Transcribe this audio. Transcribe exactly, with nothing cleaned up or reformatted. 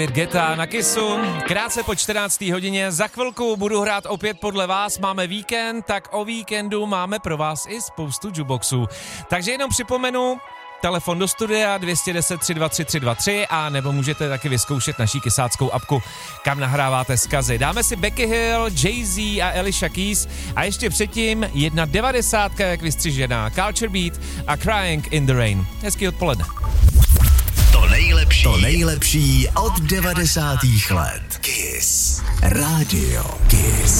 Geta na Kissu, krátce po čtrnácté hodině, za chvilku budu hrát opět podle vás, máme víkend, tak o víkendu máme pro vás i spoustu jukeboxů. Takže jenom připomenu, telefon do studia dvě jedna nula tři dva tři tři dva tři a nebo můžete taky vyzkoušet naší kysáckou apku, kam nahráváte zkazy. Dáme si Becky Hill, Jay-Z a Alicia Keys a ještě předtím jedna devadesátka jak vystřižená, Culture Beat a Crying in the Rain. Hezký odpoledne. To nejlepší, to nejlepší od devadesátých let. Kiss. Radio Kiss.